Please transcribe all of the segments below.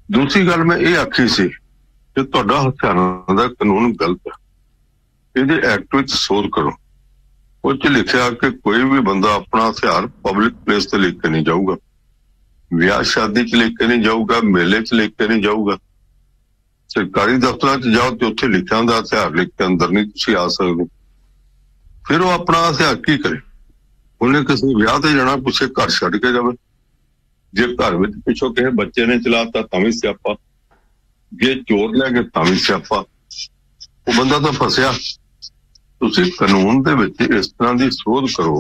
दूसरी गल मैं ये आखी सी कि तुहाडा हथियारां दा कानून गलत है, इहदे एक्ट विच सोध करो। उह च लिखिआ कि कोई भी बंदा अपना हथियार पब्लिक प्लेस ते लेके नहीं जाऊगा, विआह शादी च लेके नहीं जाऊगा, मेले च लेके नहीं जाऊगा। सरकारी दफ्तरां च जाओ तो उत्थे लिखिआ हुंदा हथियार लेके अंदर नहीं तुसीं आ सकदे। फिर वो अपना हथियार की करे? उन्हें किसी विआह ते जाना, पिछे घर छड्ड के जावे। जे घर विच पिछों किसी बच्चे ने चलाता तां भी स्यापा, जे चोर लै गए तां भी स्यापा। वो बंदा तां फसिया। तुसीं कानून दे विच इस तरह दी सोध करो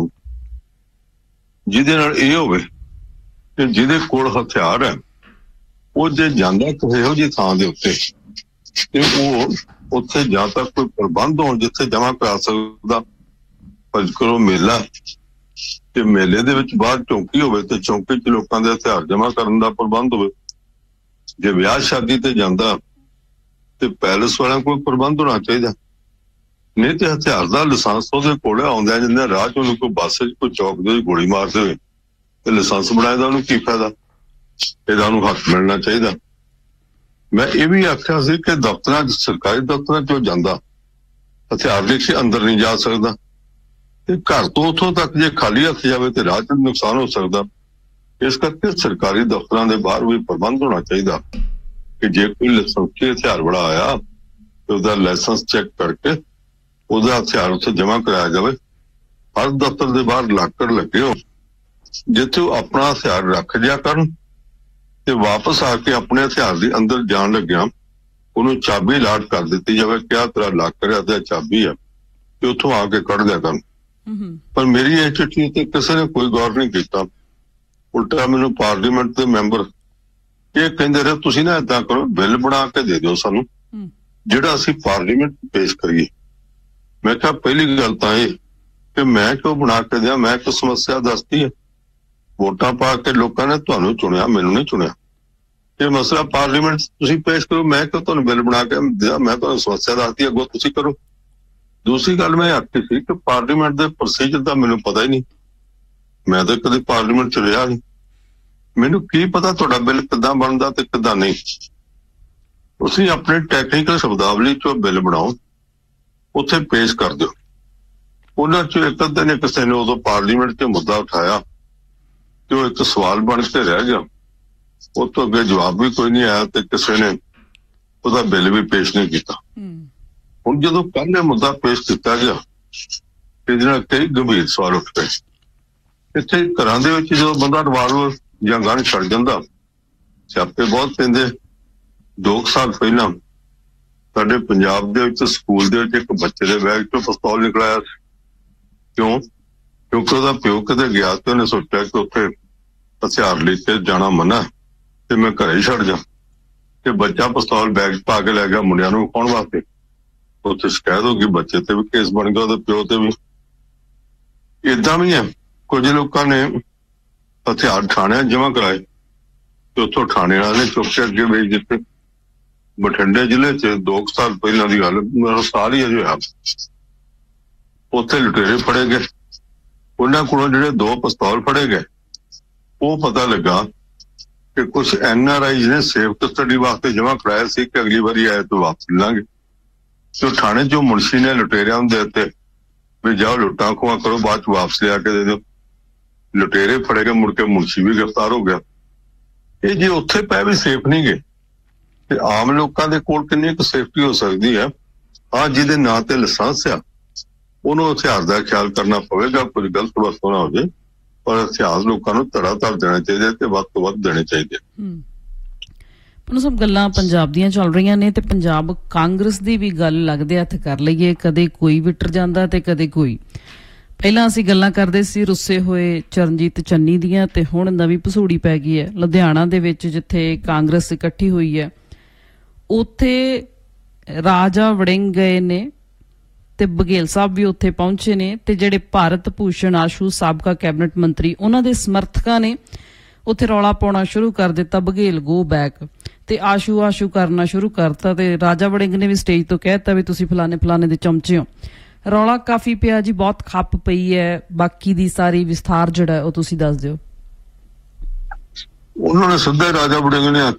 जिहदे नाल इह होवे कि जिहदे कोल हथियार है वो जे जांदा किसी इहो जी थां दे उत्ते ते वो उत्थे जां तां कोई प्रबंध होण जिथे जमा करा सकदा। फर्ज करो मेला ते मेले दे विच बाहर चौंकी होवे ते चौंकी च लोकां दे हथियार जमा करन दा प्रबंध होवे। जे विआह शादी ते जांदा ते पैलेस वालियां कोल प्रबंध होना चाहिदा। नहीं तो हथियार का लाइसेंस ਉਹਦੇ ਕੋਲ ਆਉਂਦਾ ਜਿੰਨੇ ਰਾਹ ਚ ਉਹਨੂੰ ਕੋਈ ਬੱਸ ਚ ਕੋਈ ਚੌਕ ਦੇ ਗੋਲੀ ਮਾਰ ਦੇਵੇ ਤੇ ਲਾਇਸੈਂਸ ਬਣਾਏ ਦਾ ਉਹਨੂੰ ਕੀ ਫਾਇਦਾ? ਇਹਦਾ ਉਹਨੂੰ ਹੱਕ ਮਿਲਣਾ ਚਾਹੀਦਾ। ਮੈਂ ਇਹ ਵੀ ਆਖਿਆ ਸੀ ਕਿ ਦਫ਼ਤਰਾਂ ਚ ਸਰਕਾਰੀ ਦਫ਼ਤਰਾਂ ਚ ਜਾਂਦਾ ਹਥਿਆਰ ਲੈ ਕੇ ਅੰਦਰ ਨਹੀਂ ਜਾ ਸਕਦਾ ਤੇ ਘਰ ਤੋਂ ਉੱਥੋਂ ਤੱਕ ਜੇ ਖਾਲੀ ਹੱਥ ਜਾਵੇ ਤੇ ਰਾਹ ਚ ਨੁਕਸਾਨ ਹੋ ਸਕਦਾ। ਇਸ ਕਰਕੇ ਸਰਕਾਰੀ ਦਫ਼ਤਰਾਂ ਦੇ ਬਾਹਰ ਵੀ ਪ੍ਰਬੰਧ ਹੋਣਾ ਚਾਹੀਦਾ ਕਿ ਜੇ ਕੋਈ ਲਾਇਸੈਂਸੀ ਹਥਿਆਰ ਵਾਲਾ ਆਇਆ ਤੇ ਉਹਦਾ ਲਾਇਸੈਂਸ ਚੈੱਕ ਕਰਕੇ ਉਹਦਾ ਹਥਿਆਰ ਉੱਥੇ ਜਮਾ ਕਰਾਇਆ ਜਾਵੇ। ਹਰ ਦਫ਼ਤਰ ਦੇ ਬਾਹਰ ਲਾਕਰ ਲੱਗੇ ਹੋ ਜਿੱਥੇ ਉਹ ਆਪਣਾ ਹਥਿਆਰ ਰੱਖ ਜਿਆ ਕਰਨ ਤੇ ਵਾਪਸ ਆ ਕੇ ਆਪਣੇ ਹਥਿਆਰ ਦੇ ਅੰਦਰ ਜਾਣ ਲੱਗਿਆ ਉਹਨੂੰ ਚਾਬੀ ਅਲਾਟ ਕਰ ਦਿੱਤੀ ਜਾਵੇ ਕਿ ਆਹ ਤੇਰਾ ਲਾਕਰ ਹੈ ਤੇ ਚਾਬੀ ਹੈ ਤੇ ਉੱਥੋਂ ਆ ਕੇ ਕੱਢ ਦਿਆ ਕਰਨ। ਪਰ ਮੇਰੀ ਇਹ ਚਿੱਠੀ ਤੇ ਕਿਸੇ ਨੇ ਕੋਈ ਗੌਰ ਨਹੀਂ ਕੀਤਾ। ਉਲਟਾ ਮੈਨੂੰ ਪਾਰਲੀਮੈਂਟ ਦੇ ਮੈਂਬਰ ਇਹ ਕਹਿੰਦੇ ਰਹੇ ਤੁਸੀਂ ਨਾ ਏਦਾਂ ਕਰੋ, ਬਿੱਲ ਬਣਾ ਕੇ ਦੇ ਦਿਓ ਸਾਨੂੰ ਜਿਹੜਾ ਅਸੀਂ ਪਾਰਲੀਮੈਂਟ ਪੇਸ਼ ਕਰੀਏ। मैं कहा पहली गल तो यह कि मैं क्यों बना के दिया? मैं तो समस्या दसती है, वोटा पा के लोगों ने तुहानू चुनिया, मैनू नहीं चुनिया। ये मसला पार्लीमेंट तुसीं पेश करो, मैं क्यों तुहानू बिल बना के दिया? मैं तुहानू समस्या दसती अगों तुसीं करो। दूसरी गल मैं आखी सी कि पार्लीमेंट के प्रोसीजर का मैनू पता ही नहीं, मैं तो कभी पार्लीमेंट च रहा नहीं, मैनू की पता तुहाडा बिल किद्दां बनदा ते किद्दां नहीं। तुसीं अपने टैक्नीकल शब्दावली चो बिल बनाओ, उत्थे पेश कर दो। उन्हां चों एक अद्धे ने किसी ने उदों पार्लीमेंट च मुद्दा उठाया कि वो एक सवाल बन के रह गया, उस तो अगे जवाब भी कोई नहीं आया ते किसी ने उसदा बिल भी पेश नहीं किया। हुण जदों कल ये मुद्दा पेश किया गया इहदे नाल कई गंभीर सवाल उठ गए। इत्थे घरां दे विच जदों बंदा रिवाल्वर जां गन छड्ड जांदा सियापे बहुत पैंदे। 2 साल पहलां ਸਾਡੇ ਪੰਜਾਬ ਦੇ ਵਿੱਚ ਸਕੂਲ ਦੇ ਵਿੱਚ ਇੱਕ ਬੱਚੇ ਦੇ ਬੈਗ ਚੋਂ ਪਿਸਤੌਲ ਨਿਕਲਿਆ। ਕਿਉਂ? ਕਿਉਂਕਿ ਉਹਦਾ ਪਿਓ ਕਿਤੇ ਗਿਆ ਤੇ ਉਹਨੇ ਸੋਚਿਆ ਕਿ ਉੱਥੇ ਹਥਿਆਰ ਲੈ ਕੇ ਜਾਣਾ ਮਨਾ ਤੇ ਮੈਂ ਘਰੇ ਹੀ ਛੱਡ ਜਾ ਤੇ ਬੱਚਾ ਪਿਸਤੌਲ ਬੈਗ ਚ ਪਾ ਕੇ ਲੈ ਗਿਆ ਮੁੰਡਿਆਂ ਨੂੰ ਵਿਖਾਉਣ ਵਾਸਤੇ। ਉੱਥੇ ਸ਼ਿਕਾਇਤ ਹੋ ਗਈ, ਬੱਚੇ ਤੇ ਵੀ ਕੇਸ ਬਣ ਗਿਆ, ਉਹਦੇ ਪਿਓ ਤੇ ਵੀ। ਏਦਾਂ ਵੀ ਹੈ ਕੁਝ ਲੋਕਾਂ ਨੇ ਹਥਿਆਰ ਥਾਣਿਆਂ ਜਮ੍ਹਾਂ ਕਰਾਏ ਤੇ ਉੱਥੋਂ ਥਾਣੇ ਵਾਲੇ ਨੇ ਚੁੱਕ ਕੇ ਅੱਗੇ ਵੇਚ ਦਿੱਤੇ। ਬਠਿੰਡੇ ਜ਼ਿਲ੍ਹੇ ਚ 2 ਸਾਲ ਪਹਿਲਾਂ ਦੀ ਗੱਲ, ਮੇਰਾ ਸਾਲ ਹੀ ਅਜੇ ਹੋਇਆ, ਉੱਥੇ ਲੁਟੇਰੇ ਫੜੇ ਗਏ। ਉਹਨਾਂ ਕੋਲੋਂ ਜਿਹੜੇ 2 ਪਿਸਤੌਲ ਫੜੇ ਗਏ ਉਹ ਪਤਾ ਲੱਗਾ ਕਿ ਕੁਛ NRI ਨੇ ਸੇਫ ਕਸਟਡੀ ਵਾਸਤੇ ਜਮ੍ਹਾਂ ਕਰਾਇਆ ਸੀ ਕਿ ਅਗਲੀ ਵਾਰੀ ਆਏ ਤਾਂ ਵਾਪਸ ਲਾਂਗੇ। ਤੇ ਥਾਣੇ ਚੋਂ ਮੁਨਸ਼ੀ ਨੇ ਲੁਟੇਰਿਆਂ ਨੂੰ ਦੇ ਦਿੱਤੇ ਵੀ ਜਾਓ ਲੁੱਟਾਂ ਖੋਹਾਂ ਕਰੋ, ਬਾਅਦ ਚ ਵਾਪਸ ਲਿਆ ਕੇ ਦੇ ਦਿਓ। ਲੁਟੇਰੇ ਫੜੇ ਗਏ, ਮੁੜ ਕੇ ਮੁਨਸ਼ੀ ਵੀ ਗ੍ਰਿਫਤਾਰ ਹੋ ਗਿਆ। ਇਹ ਜੇ ਉੱਥੇ ਪੈ ਵੀ ਸੇਫ ਨਹੀਂ ਗਏ ਤੇ ਆਮ ਲੋਕਾਂ ਦੇ ਕੋਲ ਕਿੰਨੀ ਕੁ ਸੇਫਟੀ ਹੋ ਸਕਦੀ ਹੈ? ਹਾਂ, ਜਿਹਦੇ ਨਾਂ ਤੇ ਲਾਇਸੈਂਸ ਆ ਉਹਨੂੰ ਹਥਿਆਰ ਦਾ ਖਿਆਲ ਕਰਨਾ ਪਵੇਗਾ, ਕੁਝ ਗਲਤ ਵਰਤੋਂ ਨਾ ਹੋ ਜਾਏ। ਪਰ ਹਥਿਆਰ ਲੋਕਾਂ ਨੂੰ ਧੜਾ-ਧੜ ਦੇਣੇ ਚਾਹੀਦੇ ਤੇ ਵੱਧ ਤੋਂ ਵੱਧ ਦੇਣੇ ਚਾਹੀਦੇ। ਪੁਨਮ ਸਾਹਿਬ, ਗੱਲਾਂ ਪੰਜਾਬ ਦੀਆਂ ਚੱਲ ਰਹੀਆਂ ਨੇ ਤੇ ਪੰਜਾਬ ਕਾਂਗਰਸ ਦੀ ਵੀ ਗੱਲ ਲੱਗਦੇ ਹੱਥ ਕਰ ਲਈਏ। ਕਦੇ ਕੋਈ ਵਿਟਰ ਜਾਂਦਾ ਤੇ ਕਦੇ ਕੋਈ। ਪਹਿਲਾਂ ਅਸੀਂ ਗੱਲਾਂ ਕਰਦੇ ਸੀ ਰੁੱਸੇ ਹੋਏ ਚਰਨਜੀਤ ਚੰਨੀ ਦੀਆਂ, ਤੇ ਹੁਣ ਨਵੀਂ ਭਸੂੜੀ ਪੈ ਗਈ ਹੈ ਲੁਧਿਆਣਾ ਦੇ ਵਿੱਚ ਜਿੱਥੇ ਕਾਂਗਰਸ ਇਕੱਠੀ ਹੋਈ ਹੈ। ਉੱਥੇ ਰਾਜਾ ਵੜਿੰਗ ਗਏ ਨੇ ਤੇ ਬਘੇਲ ਸਾਹਿਬ ਵੀ ਉੱਥੇ ਪਹੁੰਚੇ ਨੇ ਤੇ ਜਿਹੜੇ ਭਾਰਤ ਭੂਸ਼ਣ ਆਸ਼ੂ ਸਾਬਕਾ ਕੈਬਨਿਟ ਮੰਤਰੀ ਉਹਨਾਂ ਦੇ ਸਮਰਥਕਾਂ ਨੇ ਉੱਥੇ ਰੌਲਾ ਪਾਉਣਾ ਸ਼ੁਰੂ ਕਰ ਦਿੱਤਾ, ਬਘੇਲ ਗੋ ਬੈਕ, ਤੇ ਆਸ਼ੂ ਕਰਨਾ ਸ਼ੁਰੂ ਕਰਤਾ। ਤੇ ਰਾਜਾ ਵੜਿੰਗ ਨੇ ਵੀ ਸਟੇਜ ਤੋਂ ਕਹਿਤਾ ਵੀ ਤੁਸੀਂ ਫਲਾਣੇ ਦੇ ਚਮਚੇ ਹੋ। ਰੌਲਾ ਕਾਫੀ ਪਿਆ ਜੀ, ਬਹੁਤ ਖੱਪ ਪਈ ਹੈ। ਬਾਕੀ ਦੀ ਸਾਰੀ ਵਿਸਥਾਰ ਜਿਹੜਾ ਉਹ ਤੁਸੀਂ ਦੱਸ ਦਿਓ। ਉਹਨਾਂ ਨੇ ਸਿੱਧਾ ਰਾਜਾ ਵੜਿੰਗ ਨੇ